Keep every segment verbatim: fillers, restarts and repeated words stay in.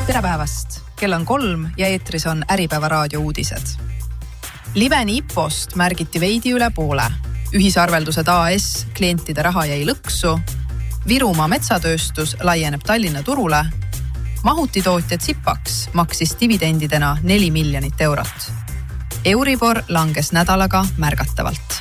Tere päevast! Kell on kolm ja eetris on Äripäeva raadio uudised. Liveni I P O-st märgiti veidi üle poole. Ühisarveldused A S klientide raha jäi lõksu. Virumaa metsatööstus laieneb Tallinna turule. Mahutitootja Zipax maksis dividendidena neli miljonit eurot. Euribor langes nädalaga märgatavalt.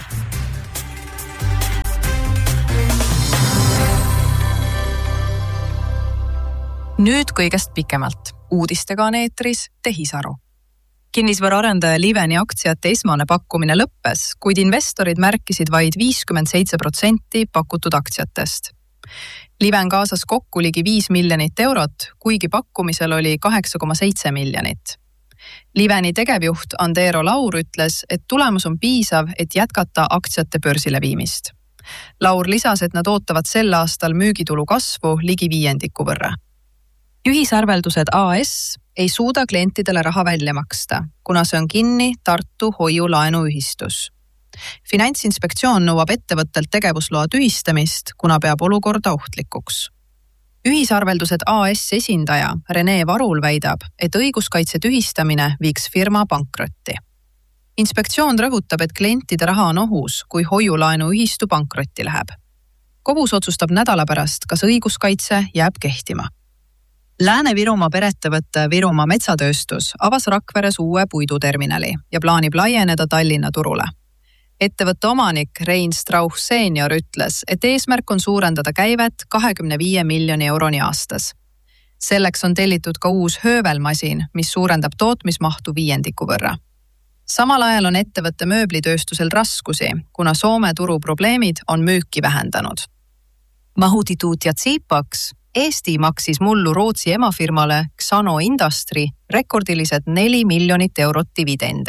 Nüüd kõigest pikemalt. Uudistega on eetris Tehisaru. Kinnisvaraarendaja Liveni aktsiate esmane pakkumine lõppes, kuid investorid märkisid vaid viiskümmend seitse protsenti pakutud aktsiatest. Liven kaasas kokku ligi viis miljonit eurot, kuigi pakkumisel oli kaheksa koma seitse miljonit. Liveni tegevjuht Andero Laur ütles, et tulemus on piisav, et jätkata aktsiate börsile viimist. Laur lisas, et nad ootavad sel aastal müügitulu kasvu ligi viiendiku võrra. Ühisarveldused A S ei suuda klientidele raha välja maksta, kuna see on kinni Tartu hoiulaenuühistus. Finantsinspektsioon nõuab ettevõttelt tegevusloa tühistamist, kuna peab olukorda ohtlikuks. Ühisarveldused A S esindaja Rene Varul väidab, et õiguskaitse tühistamine viiks firma pankrotti. Inspektsioon rõhutab, et klientide raha on ohus, kui hoiulaenuühistu pankrotti läheb. Kohus otsustab nädala pärast, kas õiguskaitse jääb kehtima. Lääne-Virumaa perettevõtte Virumaa metsatööstus avas Rakveres uue puiduterminali ja plaanib laieneda Tallinna turule. Ettevõtte omanik Rein Strauch senior ütles, et eesmärk on suurendada käivet kahekümne viie miljoni euroni aastas. Selleks on tellitud ka uus höövelmasin, mis suurendab tootmismahtu viiendiku võrra. Samal ajal on ettevõtte mööblitööstusel raskusi, kuna Soome turu probleemid on müüki vähendanud. Mahutitootja Zipax Eesti maksis mullu Rootsi emafirmale Xano Industry rekordilised neli miljonit eurot dividende.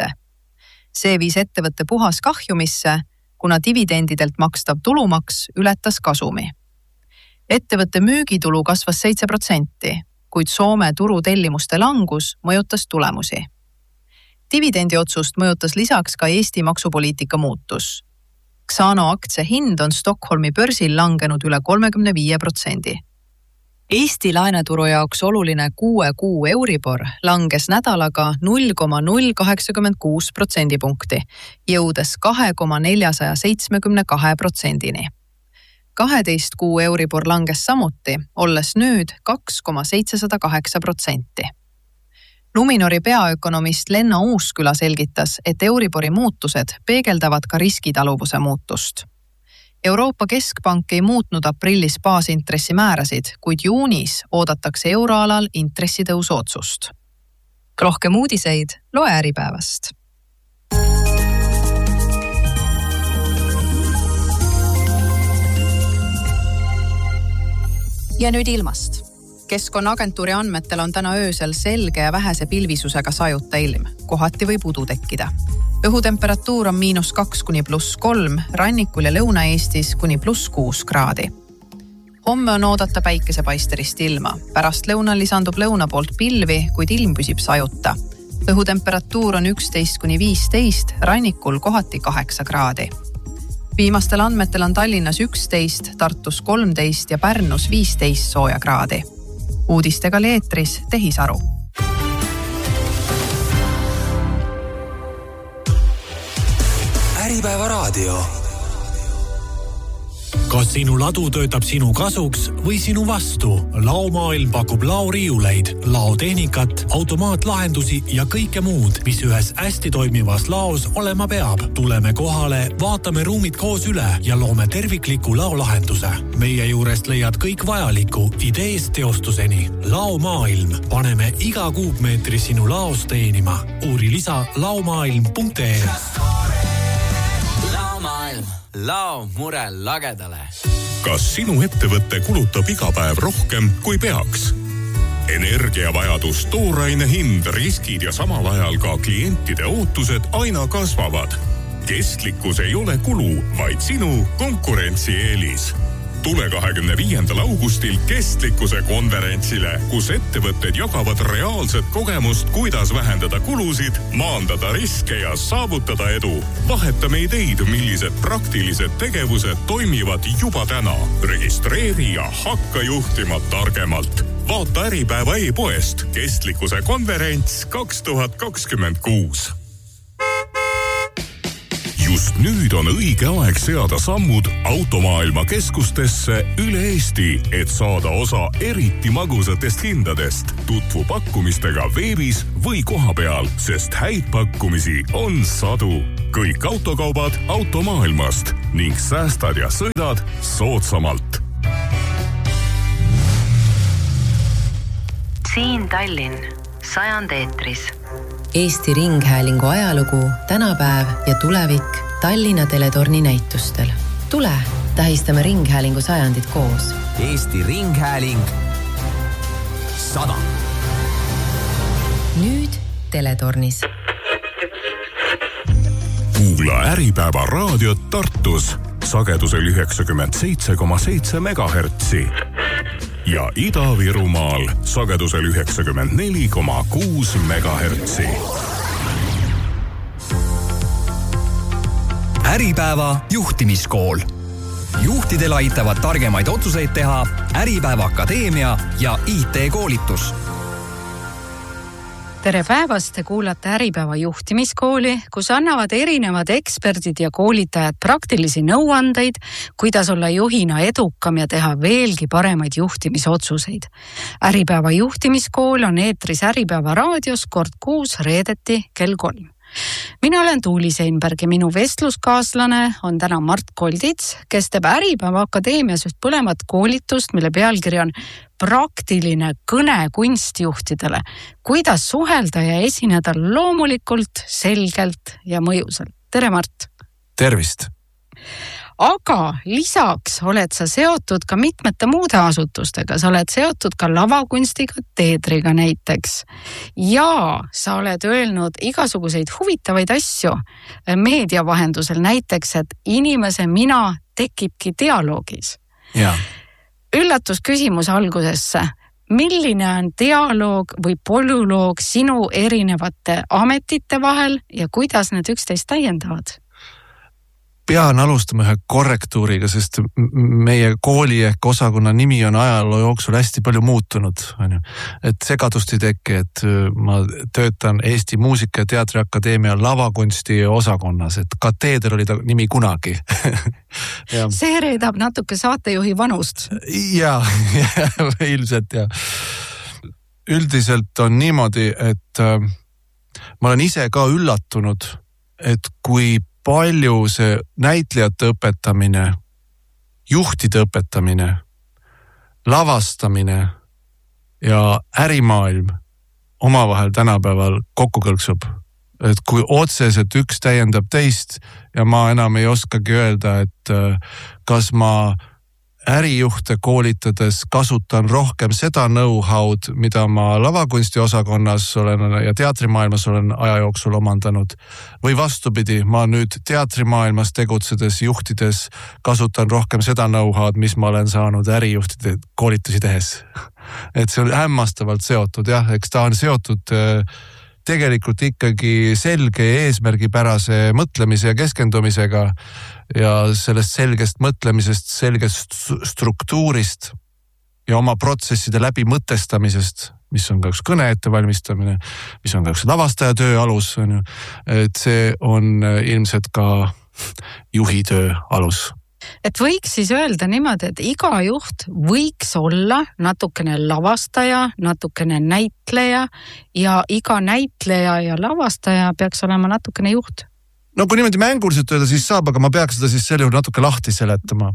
See viis ettevõtte puhas kahjumisse, kuna dividendidelt makstav tulumaks ületas kasumi. Ettevõtte müügitulu kasvas seitse protsenti, kuid Soome turu tellimuste langus mõjutas tulemusi. Dividendi otsust mõjutas lisaks ka Eesti maksupoliitika muutus. Xano aktsia hind on Stockholmi börsil langenud üle kolmekümne viie protsendi. Eesti laeneturu jaoks oluline kuue kuu Euribor langes nädalaga null koma null kaheksakümmend kuus protsendipunkti, jõudes kaks koma neljasada seitsekümmend kaks protsendini. kaheteist kuu Euribor langes samuti, olles nüüd kaks koma seitsesada kaheksa protsenti. Luminori peaökonomist Lenno Uusküla selgitas, et Euribori muutused peegeldavad ka riskitaluvuse muutust. Euroopa Keskpank ei muutnud aprillis baasintressimäärasid, kuid juunis oodatakse euroalal intressitõusu otsust. Rohkem uudiseid loe Äripäevast. Ja nüüd ilmast. Keskkonnaagentuuri andmetel on täna öösel selge ja vähese pilvisusega sajuta ilm. Kohati võib udu tekkida. Õhutemperatuur on miinus kaks kuni pluss kolm, rannikul ja Lõuna-Eestis kuni pluss kuus kraadi. Homme on oodata päikesepaisterist ilma. Pärast lõunal lisandub lõuna poolt pilvi, kuid ilm püsib sajuta. Õhutemperatuur on üksteist kuni viisteist, rannikul kohati kaheksa kraadi. Viimastel andmetel on Tallinnas üksteist, Tartus kolmteist ja Pärnus viisteist sooja kraadi. Uudistega leetris Tehisaru. Äripäeva raadio. Kas sinu ladu töötab sinu kasuks või sinu vastu? Laomaailm pakub laoriiuleid, laotehnikat, automaatlahendusi ja kõike muud, mis ühes hästi toimivas laos olema peab. Tuleme kohale, vaatame ruumid koos üle ja loome tervikliku laolahenduse. Meie juurest leiad kõik vajaliku ideest teostuseni. Laomaailm. Paneme iga kuupmeetri sinu laos teenima. Uuri lisa laomaailm punkt ee. Lao mure lagedale. Kas sinu ettevõte kulutab iga päev rohkem kui peaks? Energiavajadus, tooraine hind, riskid ja samal ajal ka klientide ootused aina kasvavad. Kestlikkus ei ole kulu, vaid sinu konkurentsieelis. Tule kahekümne viiendal augustil kestlikkuse konverentsile, kus ettevõtted jagavad reaalset kogemust, kuidas vähendada kulusid, maandada riske ja saavutada edu. Vahetame ideid, millised praktilised tegevused toimivad juba täna. Registreeri ja hakka juhtima targemalt. vaata Äripäeva e-poest kestlikkuse konverents kaks tuhat kakskümmend kuus. Just nüüd on õige aeg seada sammud automaailma keskustesse üle Eesti, et saada osa eriti magusatest hindadest. Tutvu pakkumistega veebis või kohapeal, sest häid pakkumisi on sadu. Kõik autokaubad automaailmast ning säästad ja sõidad soodsamalt. Siin Tallinn, sajand eetris. Eesti Ringhäälingu ajalugu, tänapäev ja tulevik Tallinna Teletorni näitustel. Tule, tähistame Ringhäälingu sajandit koos. Eesti Ringhääling sada. Nüüd Teletornis. Kuula Äripäeva raadiot Tartus sagedusel üheksakümmend seitse koma seitse megahertsi ja Ida-Virumaal sagedusel üheksakümmend neli koma kuus megahertsi. Äripäeva juhtimiskool. Juhtidel aitavad targemaid otsuseid teha Äripäeva Akadeemia ja I T-koolitus. Tere päevast, te kuulate Äripäeva juhtimiskooli, kus annavad erinevad eksperdid ja koolitajad praktilisi nõuandeid, kuidas olla juhina edukam ja teha veelgi paremaid juhtimisotsuseid. Äripäeva juhtimiskool on eetris Äripäeva raadios kord kuus reedeti kell kolm. Mina olen Tuuli Seinberg ja minu vestluskaaslane on täna Mart Koldits, kes teeb Äripäeva Akadeemias just põlemat koolitust, mille pealkiri on praktiline kõne kunstjuhtidele, kuidas suhelda ja esineda loomulikult, selgelt ja mõjusalt. Tere, Mart! Tervist! Aga lisaks oled sa seotud ka mitmete muude asutustega. Sa oled seotud ka lavakunstiga, teetriga näiteks. Ja sa oled öelnud igasuguseid huvitavaid asju meedia vahendusel näiteks, et inimese mina tekibki dialoogis. Ja. Üllatus küsimus algusesse. Milline on dialoog või polüloog sinu erinevate ametite vahel ja kuidas need üksteist täiendavad? Pean alustama ühe korrektuuriga, sest meie kooli ehk osakonna nimi on ajaloo jooksul hästi palju muutunud. Et segadust ei teki, et ma töötan Eesti Muusika- ja Teatriakadeemia lavakunsti osakonnas, et kateeder oli ta nimi kunagi. See reedab natuke saatejuhi vanust. Ja, ilmselt ja. Üldiselt on niimoodi, et ma olen ise ka üllatunud, et kui palju see näitlejate õpetamine, juhtide õpetamine, lavastamine ja ärimaailm omavahel tänapäeval kokku kõlksub. Et kui otseselt üks täiendab teist ja ma enam ei oskagi öelda, et kas ma ärijuhte koolitades kasutan rohkem seda know-how'd, mida ma lavakunsti osakonnas olen ja teatrimaailmas olen aja jooksul omandanud. Või vastupidi, ma nüüd teatrimaailmas tegutsedes, juhtides kasutan rohkem seda know-how'd, mis ma olen saanud ärijuhtide koolitusi tehes. Et see on hämmastavalt seotud, jah, eks ta on seotud tegelikult ikkagi selge eesmärgipärase mõtlemise ja keskendumisega ja sellest selgest mõtlemisest, selgest struktuurist ja oma protsesside läbi mõtestamisest, mis on ka üks kõne ettevalmistamine, mis on ka üks lavastaja töö alus, et see on ilmselt ka juhi töö alus. Et võiks siis öelda niimoodi, et iga juht võiks olla natukene lavastaja, natukene näitleja ja iga näitleja ja lavastaja peaks olema natukene juht. No kui niimoodi mänguliselt öelda, siis saab, aga ma peaks seda siis selle juurde natuke lahti seletama.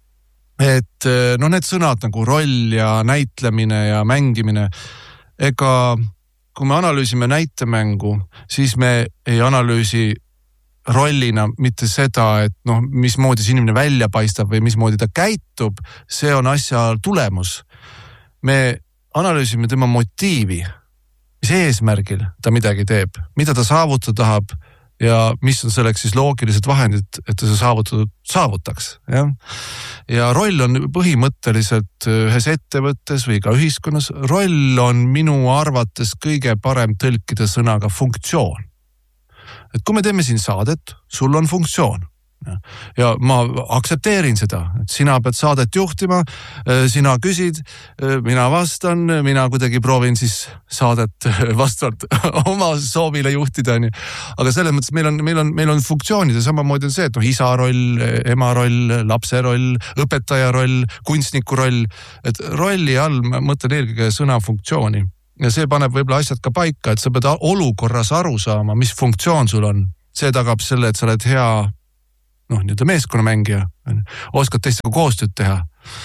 Et no need sõnad nagu roll ja näitlemine ja mängimine, ega kui me analüüsime näitemängu, siis me ei analüüsi rollina mitte seda, et noh, mismoodi see inimene välja paistab või mismoodi ta käitub, see on asja tulemus. Me analüüsime tema motiivi, mis eesmärgil ta midagi teeb, mida ta saavutada tahab ja mis on selleks siis loogilised vahendid, et ta see saavutatud saavutaks. Ja? ja roll on põhimõtteliselt ühes ettevõttes või ka ühiskonnas. Roll on minu arvates kõige parem tõlkida sõnaga funktsioon. Et kui me teeme siin saadet, sul on funktsioon. ja ma aktsepteerin seda, et sina pead saadet juhtima, sina küsid, mina vastan, mina kuidagi proovin siis saadet vastavalt oma soovile juhtida. Aga selles mõttes meil on, meil on, meil on funktsioonid ja samamoodi on see, et noh, isa roll, ema roll, lapse roll, õpetaja roll, kunstniku roll, et rolli all ma mõtlen eelkõige sõna funktsiooni ja see paneb võib-olla asjad ka paika, et sa pead olukorras aru saama, mis funktsioon sul on. See tagab selle, et sa oled hea noh, nii-öelda meeskonnamängija, oskad teistega koostööd teha.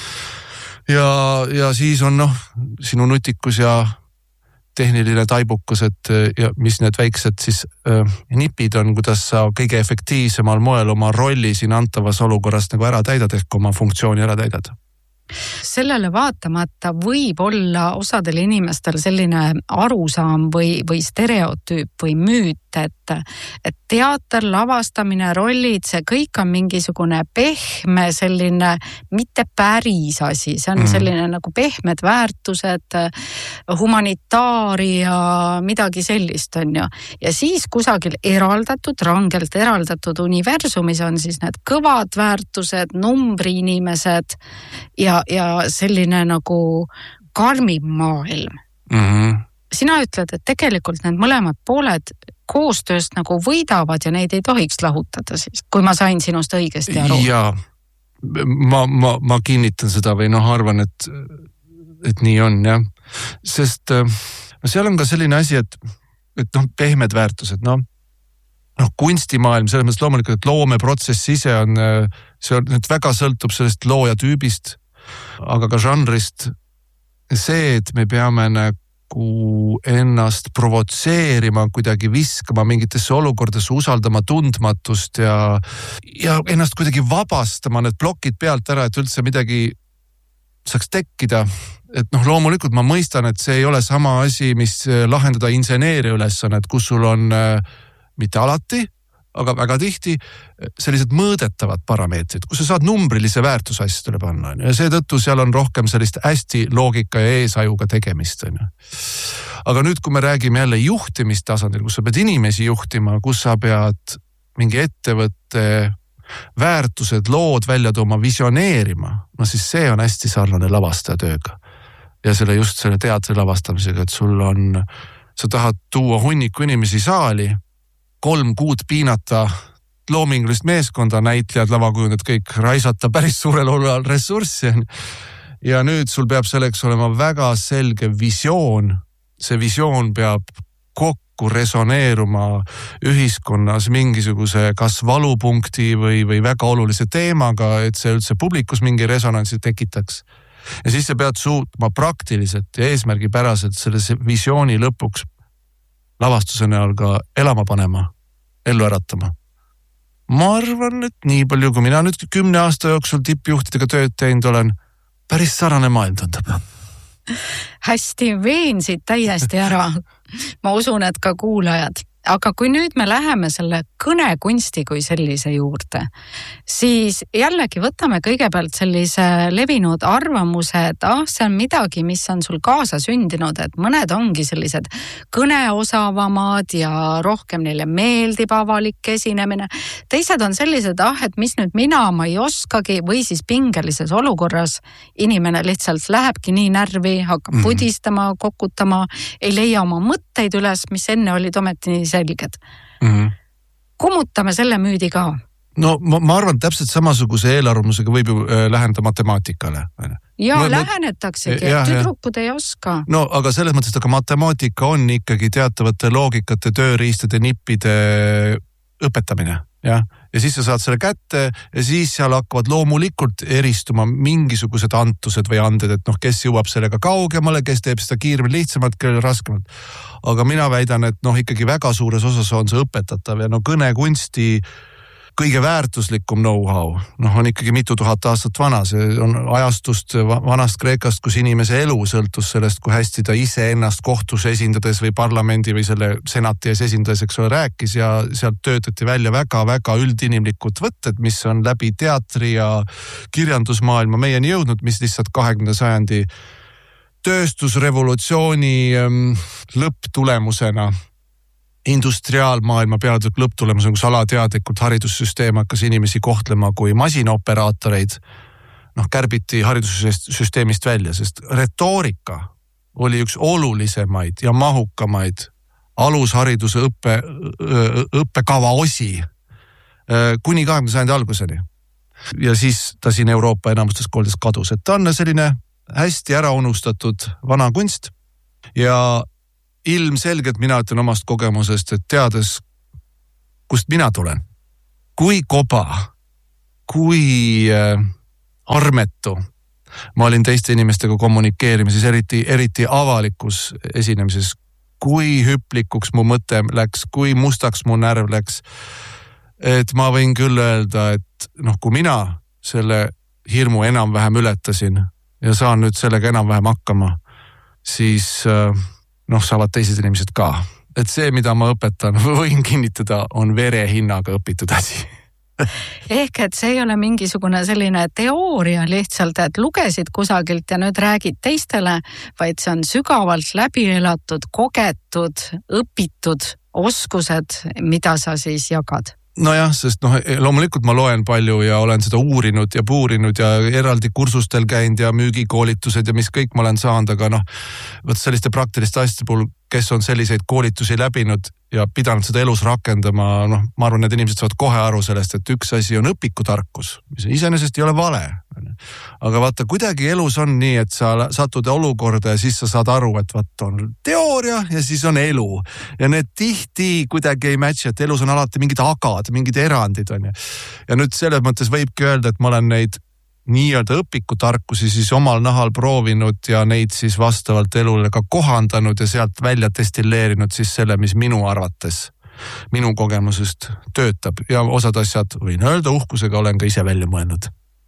Ja, ja siis on noh, sinu nutikus ja tehniline taibukus, et ja mis need väiksed siis äh, nipid on, kuidas sa kõige efektiivsemal moel oma rolli siin antavas olukorras nagu ära täidad, ehk oma funktsiooni ära täidad. Sellele vaatamata võib olla osadel inimestel selline arusaam või, või stereotüüp või müüt, et, et teater, lavastamine, rollid, see kõik on mingisugune pehme, selline mitte päris asi, see on selline mm. nagu pehmed väärtused, humanitaaria, midagi sellist on ju. Ja siis kusagil eraldatud, rangelt eraldatud universumis on siis need kõvad väärtused, numbri inimesed ja ja selline nagu karmim maailm. Mm-hmm. Sina ütled, et tegelikult need mõlemad pooled koostööst nagu võidavad ja neid ei tohiks lahutada siis, kui ma sain sinust õigesti aru. Ja ma, ma, ma kinnitan seda või noh, arvan, et, et nii on, jah. Sest no seal on ka selline asi, et, et noh, pehmed väärtused, noh, noh, kunstimaailm, selles mõttes loomulikult, et loomeprotsess ise on, see on, et väga sõltub sellest looja tüübist, aga ka žanrist see, et me peame nagu ennast provotseerima, kuidagi viskama mingitesse olukordesse, usaldama tundmatust ja, ja ennast kuidagi vabastama need plokid pealt ära, et üldse midagi saaks tekkida. Et noh, loomulikult ma mõistan, et see ei ole sama asi, mis lahendada inseneeria ülesannet, kus sul on mitte alati, aga väga tihti sellised mõõdetavad parameetrid, kus sa saad numbrilise väärtuse asjadele panna. Ja seetõttu seal on rohkem sellist hästi loogika ja eesajuga tegemist. Aga nüüd, kui me räägime jälle juhtimistasandil, kus sa pead inimesi juhtima, kus sa pead mingi ettevõtte väärtused, lood välja tooma, visioneerima, no siis see on hästi sarnane lavastaja tööga. Ja selle just selle teatri lavastamisega, et sul on, sa tahad tuua hunniku inimesi saali, kolm kuud piinata loomingulist meeskonda, näitlejad, lavakujundad, kõik raisata päris suurel hulgal ressurssi. Ja nüüd sul peab selleks olema väga selge visioon. See visioon peab kokku resoneeruma ühiskonnas mingisuguse kas valupunkti või, või väga olulise teemaga, et see üldse publikus mingi resonantsi tekitaks. Ja siis sa pead suutma praktiliselt ja eesmärgipäraselt selle visiooni lõpuks lavastuse näol ka elama panema, ellu äratama. Ma arvan, et nii palju, kui mina nüüd kümne aasta jooksul tippjuhtidega tööd teinud olen, päris sarnane maailm tundub. Hästi, veensid täiesti ära. Ma usun, et ka kuulajad. Aga kui nüüd me läheme selle kõnekunsti kui sellise juurde, siis jällegi võtame kõigepealt sellise levinud arvamuse, et ah, see on midagi, mis on sul kaasa sündinud, et mõned ongi sellised kõneosavamad ja rohkem neile meeldib avalik esinemine. Teised on sellised, ah, et mis nüüd mina, ma ei oskagi, või siis pingelises olukorras inimene lihtsalt lähebki nii närvi, hakkab mm-hmm. pudistama, kokutama, ei leia oma mõtteid üles, mis enne olid ometi nii selged. Mm-hmm. Kummutame selle müüdi ka. No ma, ma arvan, täpselt samasuguse eelarvamusega võib ju äh, läheneda matemaatikale. Ja no, lähenetaksegi, et tüdrukud ei oska. No aga selles mõttes, et aga matemaatika on ikkagi teatavate loogikate, tööriistade, nippide õpetamine. Ja? ja siis sa saad selle kätte ja siis seal hakkavad loomulikult eristuma mingisugused antused või anded, et noh, kes jõuab sellega kaugemale, kes teeb seda kiiremalt, lihtsamalt, kellel raskemalt. Aga mina väidan, et noh, ikkagi väga suures osas on see õpetatav ja no kõnekunsti kõige väärtuslikum know-how, noh on ikkagi mitu tuhat aastat vana, see on ajastust vanast Kreekast, kus inimese elu sõltus sellest, kui hästi ta ise ennast kohtus esindades või parlamendi või selle senati ees esindades, eks ole, rääkis ja sealt töötati välja väga-väga üldinimlikud võtted, mis on läbi teatri ja kirjandusmaailma meieni jõudnud, mis lihtsalt kahekümnenda sajandi tööstusrevolutsiooni lõpptulemusena industriaalmaailma peale lõpptulemus on, kus alateadlikult haridussüsteem hakkas inimesi kohtlema kui masinaoperaatoreid. Noh, kärbiti haridussüsteemist välja, sest retoorika oli üks olulisemaid ja mahukamaid alushariduse õppe, õppekava osi kuni kahekümnenda sajandi alguseni. Ja siis ta siin Euroopa enamustes koolides kadus, et ta on selline hästi ära unustatud vana kunst ja ilmselgelt mina ütlen omast kogemusest, et teades, kust mina tulen, kui koba, kui armetu ma olin teiste inimestega kommunikeerimises, eriti, eriti avalikus esinemises, kui hüplikuks mu mõte läks, kui mustaks mu närv läks, et ma võin küll öelda, et noh, kui mina selle hirmu enam-vähem ületasin ja saan nüüd sellega enam-vähem hakkama, siis noh, saavad teised inimesed ka. Et see, mida ma õpetan, võin kinnitada, on verehinnaga õpitud asi. Ehk et see ei ole mingisugune selline teooria lihtsalt, et lugesid kusagilt ja nüüd räägid teistele, vaid see on sügavalt läbi elatud, kogetud, õpitud oskused, mida sa siis jagad. Nojah, sest noh, loomulikult ma loen palju ja olen seda uurinud ja puurinud ja eraldi kursustel käinud ja müügikoolitused ja mis kõik ma olen saanud, aga noh, võt selliste praktiliste asjade puhul, kes on selliseid koolitusi läbinud ja pidanud seda elus rakendama, noh, ma arvan, need inimesed saavad kohe aru sellest, et üks asi on õpikutarkus, mis iseenesest ei ole vale. Aga vaata, kuidagi elus on nii, et sa satud olukorda ja siis sa saad aru, et vaat on teooria ja siis on elu. Ja need tihti kuidagi ei match, et elus on alati mingid agad, mingid erandid on. Ja nüüd selles mõttes võibki öelda, et ma olen neid nii-öelda õpikutarkusi siis omal nahal proovinud ja neid siis vastavalt elule ka kohandanud ja sealt välja destilleerinud siis selle, mis minu arvates, minu kogemusest töötab ja osad asjad võin öelda uhkusega olen ka ise välja mõelnud.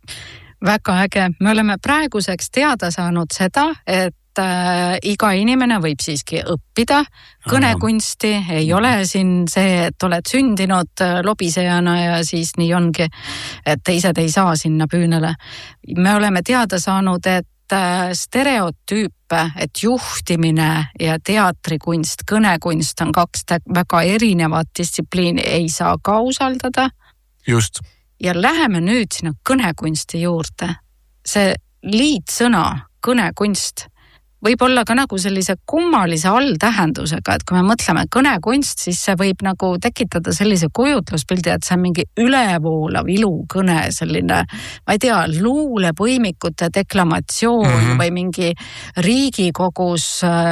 Väga äge. Me oleme praeguseks teada saanud seda, et äh, iga inimene võib siiski õppida kõnekunsti. Ei ole siin see, et oled sündinud lobisejana ja siis nii ongi, et teised ei saa sinna püünele. Me oleme teada saanud, et äh, stereotüüpe, et juhtimine ja teatrikunst, kõnekunst on kaks väga erinevat distsipliini, ei saa ka usaldada. Just. Ja läheme nüüd sinna kõnekunsti juurde. See liitsõna, kõnekunst, võib olla ka nagu sellise kummalise alltähendusega, et kui me mõtleme kõnekunst, siis see võib nagu tekitada sellise kujutluspildi, et see on mingi ülevoolav ilukõne, selline, ma ei tea, luulepõimikute deklamatsioon mm-hmm. või mingi Riigikogus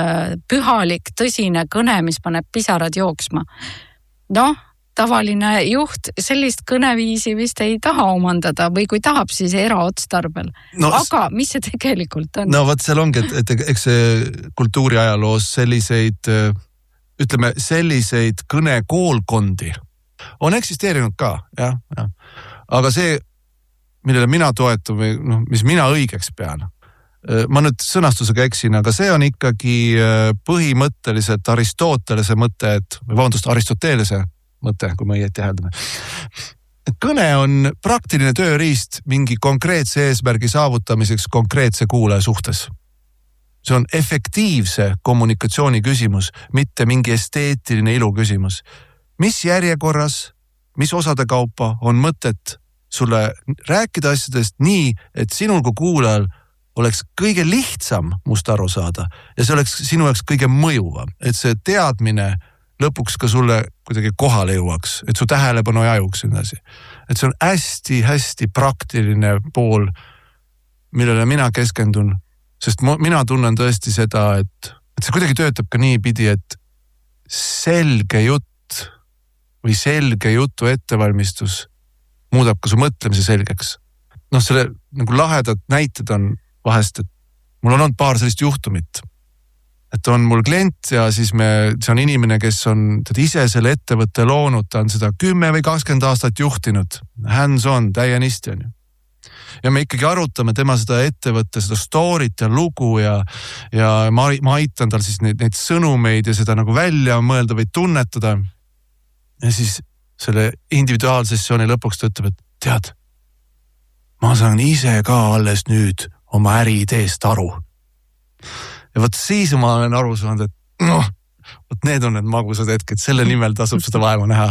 pühalik tõsine kõne, mis paneb pisarad jooksma. Noh, tavaline juht sellist kõneviisi vist ei taha omandada või kui tahab, siis eraotstarbel. No, aga mis see tegelikult on? No võt seal ongi, et, et eks see kultuuriajaloos selliseid, ütleme, selliseid kõnekoolkondi on eksisteerinud ka, jah, jah. Aga see, millele mina toetun või noh, mis mina õigeks pean, ma nüüd sõnastusega eksin, aga see on ikkagi põhimõtteliselt Aristotelese mõte, et, vabandust, Aristotelese mõte, kui ma ei täheldame. Kõne on praktiline tööriist mingi konkreetse eesmärgi saavutamiseks konkreetse kuulaja suhtes. See on efektiivse kommunikatsiooni küsimus, mitte mingi esteetiline ilu küsimus. Mis järjekorras, mis osade kaupa on mõtet sulle rääkida asjadest nii, et sinul kui kuulajal oleks kõige lihtsam must aru saada ja see oleks sinu jaoks kõige mõjuvam, et see teadmine lõpuks ka sulle kuidagi kohale jõuaks, et su tähelepanu ei ajuks edasi. Et see on hästi-hästi praktiline pool, millele mina keskendun, sest mina tunnen tõesti seda, et, et see kuidagi töötab ka nii pidi, et selge jutt või selge jutu ettevalmistus muudab ka su mõtlemise selgeks. Noh, selle nagu lahedad näited on vahest, et mul on olnud paar sellist juhtumit, et on mul klient ja siis me, see on inimene, kes on ise selle ettevõtte loonud, ta on seda kümme või kakskümmend aastat juhtinud, hands on, täienisti on ju. Ja me ikkagi arutame tema seda ettevõtte, seda story't ja lugu ja, ja ma, ma aitan tal siis neid, neid sõnumeid ja seda nagu välja mõelda või tunnetada. Ja siis selle individuaalsessiooni lõpuks ta ütleb, et tead, ma saan ise ka alles nüüd oma äriideest aru. Ja võt siis ma olen aru saanud, et noh, Vot need on need magusad hetked, selle nimel tasub seda vaeva näha.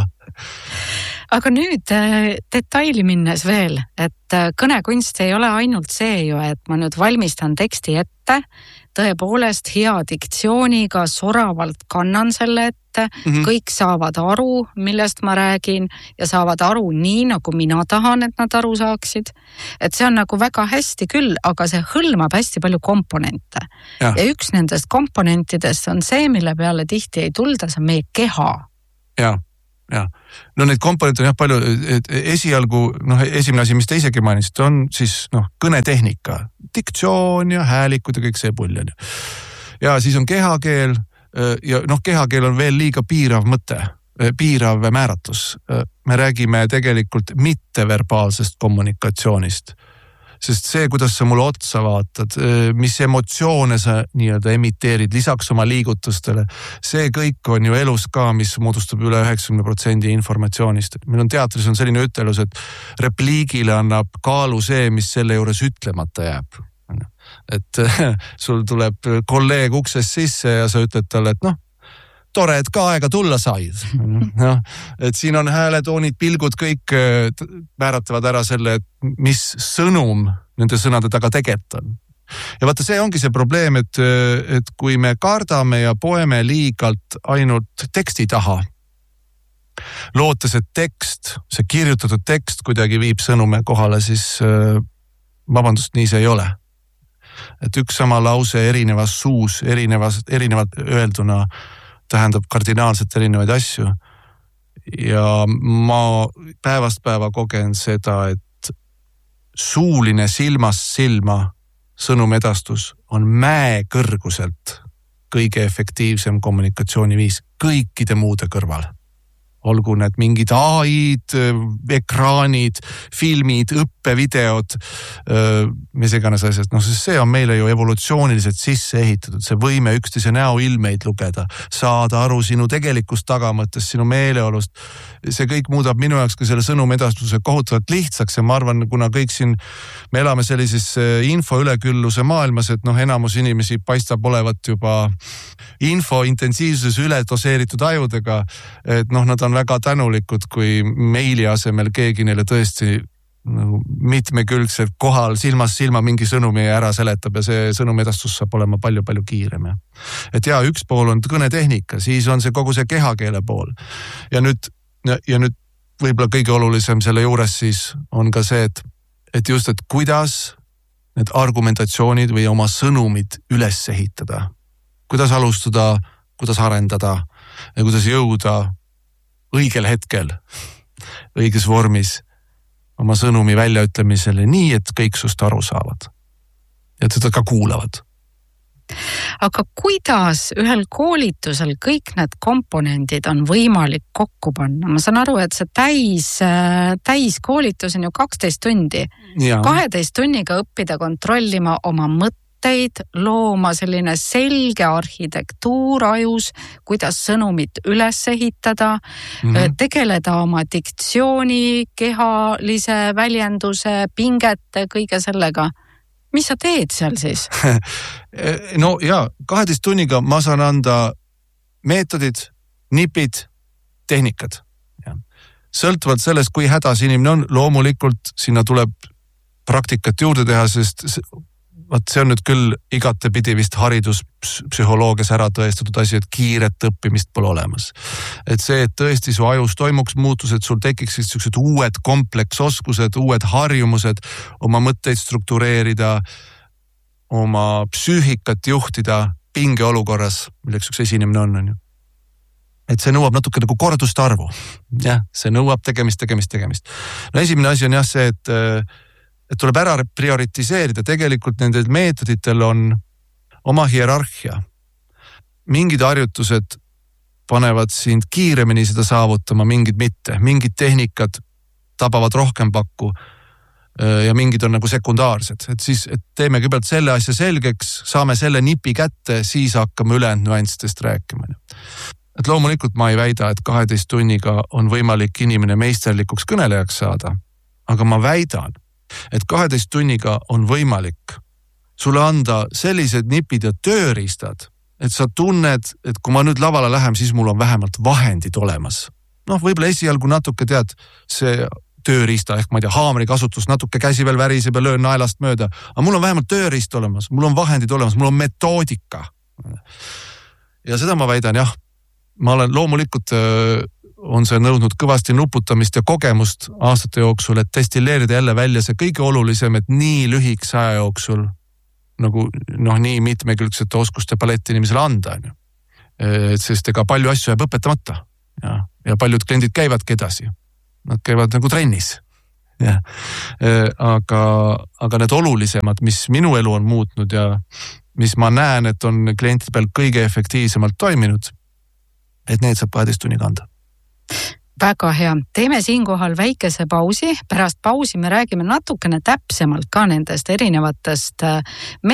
Aga nüüd detaili minnes veel, et kõnekunst ei ole ainult see ju, et ma nüüd valmistan teksti ette, tõepoolest hea diktsiooniga soravalt kannan selle ette, mm-hmm. kõik saavad aru, millest ma räägin ja saavad aru nii, nagu mina tahan, et nad aru saaksid. Et see on nagu väga hästi küll, aga see hõlmab hästi palju komponente. Ja, ja üks nendest komponentidest on see, mille peale tihti ei tulda, see on meie keha. Ja. Ja. No neid komponente on jah palju, et esialgu, noh, esimene asi, mis te isegi mainisid, on siis noh, kõnetehnika, diktsioon ja häälikud ja kõik see pull on. Ja siis on kehakeel ja noh, kehakeel on veel liiga piirav mõte, piirav määratlus. Me räägime tegelikult mitteverbaalsest kommunikatsioonist. Sest see, kuidas sa mulle otsa vaatad, mis emotsioone sa nii-öelda emiteerid lisaks oma liigutustele, see kõik on ju elus ka, mis moodustab üle üheksakümmend protsenti informatsioonist. Meil on teatris on selline ütelus, et repliigile annab kaalu see, mis selle juures ütlemata jääb. Et sul tuleb kolleeg uksest sisse ja sa ütled talle, et noh, tore, et ka aega tulla said. No, et siin on hääletoonid, pilgud, kõik määratavad ära selle, et mis sõnum nende sõnade taga tegelikult on. Ja vaata, see ongi see probleem, et, et kui me kardame ja poeme liigalt ainult teksti taha, lootes, et tekst, see kirjutatud tekst kuidagi viib sõnume kohale, siis vabandust, nii see ei ole. Et üks sama lause erinevas suus, erinevas, erinevalt öelduna tähendab kardinaalselt erinevaid asju. Ja ma päevast päeva kogen seda, et suuline silmast silma sõnumedastus on mäe kõrguselt kõige efektiivsem kommunikatsiooniviis kõikide muude kõrval. Olgu need mingid A I-d, ekraanid, filmid, õppevideod, mis iganes asjad. No see on meile ju evolutsiooniliselt sisse ehitatud, see võime üksteise näoilmeid lugeda, saada aru sinu tegelikust tagamõttest, sinu meeleolust. See kõik muudab minu jaoks ka selle sõnumedastuse kohutavalt lihtsaks ja ma arvan, kuna kõik siin me elame sellises info ülekülluse maailmas, et noh, enamus inimesi paistab olevat juba info intensiivsuses üle doseeritud ajudega, et noh, nad on väga tänulikud, kui meili asemel keegi neile tõesti nagu mitmekülgselt kohal silmas silma mingi sõnumi ära seletab ja see sõnumedastus saab olema palju-palju kiirem. Et ja, üks pool on kõnetehnika, siis on see kogu see kehakeele pool. Ja nüüd, ja nüüd võib-olla kõige olulisem selle juures siis on ka see, et, et just, et kuidas need argumentatsioonid või oma sõnumid üles ehitada. Kuidas alustada, kuidas arendada ja kuidas jõuda õigel hetkel, õiges vormis oma sõnumi väljaütlemisele nii, et kõik sust aru saavad. Ja teda ka kuulavad. Aga kuidas ühel koolitusel kõik need komponendid on võimalik kokku panna? Ma saan aru, et see täis, täis koolitus on ju kaksteist tundi. Ja. kaheteist tunniga õppida kontrollima oma mõtteid, looma selline selge arhitektuur ajus, kuidas sõnumit üles ehitada, mm-hmm. tegeleda oma diktsiooni, kehalise väljenduse, pingete, kõige sellega. Mis sa teed seal siis? No ja, kaheteist tunniga ma saan anda meetodid, nipid, tehnikad. Ja. Sõltuvalt sellest, kui hädas inimene on, loomulikult sinna tuleb praktikat juurde teha, sest Vaat see on nüüd küll igatepidi vist hariduspsühholoogias ära tõestatud asi, et kiiret õppimist pole olemas. Et see, et tõesti su ajus toimuks muutused, sul tekiks sellised uued kompleksoskused, uued harjumused, oma mõtteid struktureerida, oma psüühikat juhtida pingeolukorras, milleks üks esinemine on, on ju. Et see nõuab natuke nagu korduste arvu. Jah, see nõuab tegemist, tegemist, tegemist. No esimene asi on jah see, et et tuleb ära prioritiseerida. Tegelikult nendel meetoditel on oma hierarhia. Mingid harjutused panevad sind kiiremini seda saavutama, mingid mitte. Mingid tehnikad tabavad rohkem pakku ja mingid on nagu sekundaarsed. Et siis et teeme kõigepealt selle asja selgeks, saame selle nipi kätte, siis hakkame ülejäänud nüanssidest rääkima. Et loomulikult ma ei väida, et kaheteist tunniga on võimalik inimene meisterlikuks kõnelejaks saada, aga ma väidan, et kaheteist tunniga on võimalik sulle anda sellised nipid ja tööriistad, et sa tunned, et kui ma nüüd lavale lähen, siis mul on vähemalt vahendid olemas. Noh, võib-olla esialgu natuke tead, see tööriista ehk ma ei tea, haamri kasutus, natuke käsi veel väriseb ja löön naelast mööda. Aga mul on vähemalt tööriist olemas, mul on vahendid olemas, mul on metoodika. Ja seda ma väidan, jah, ma olen loomulikult, on see nõudnud kõvasti nuputamist ja kogemust aastate jooksul, et destilleerida jälle välja see kõige olulisem, et nii lühikese aja jooksul nagu noh, nii mitmekülgsete oskuste paletti inimesele anda. Et sest ega palju asju jääb õpetamata ja, ja paljud kliendid käivadki edasi. Nad käivad nagu trennis. Ja. Aga, aga need olulisemad, mis minu elu on muutnud ja mis ma näen, et on klientide peal kõige efektiivsemalt toiminud, et need saab kaheteist tunniga anda. Väga hea. Teeme siinkohal väikese pausi. Pärast pausi me räägime natukene täpsemalt ka nendest erinevatest